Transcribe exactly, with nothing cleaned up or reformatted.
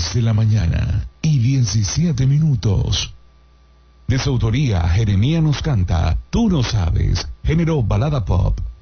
diez de la mañana y diecisiete minutos. De su autoría, Jeremías nos canta Tú no sabes, género balada pop,